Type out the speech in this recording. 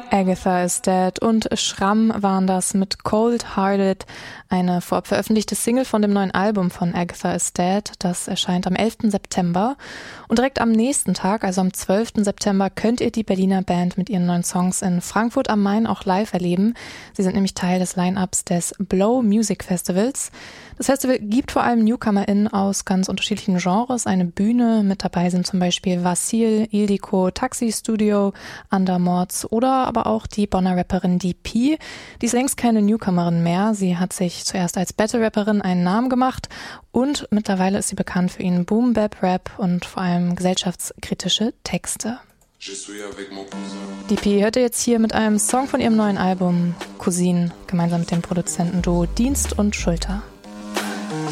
Agatha is Dead und Schramm waren das mit Cold Hearted, eine vorab veröffentlichte Single von dem neuen Album von Agatha is Dead. Das erscheint am 11. September. Und direkt am nächsten Tag, also am 12. September, könnt ihr die Berliner Band mit ihren neuen Songs in Frankfurt am Main auch live erleben. Sie sind nämlich Teil des Line-Ups des Blow Music Festivals. Das Festival gibt vor allem NewcomerInnen aus ganz unterschiedlichen Genres eine Bühne. Mit dabei sind zum Beispiel Vasil, Ildiko, Taxi Studio, Undermods oder aber auch die Bonner Rapperin DP. Die ist längst keine Newcomerin mehr. Sie hat sich zuerst als Battle-Rapperin einen Namen gemacht und mittlerweile ist sie bekannt für ihren Boom-Bap-Rap und vor allem gesellschaftskritische Texte. DP hört ihr jetzt hier mit einem Song von ihrem neuen Album Cousine, gemeinsam mit dem Produzentenduo Dienst und Schulter.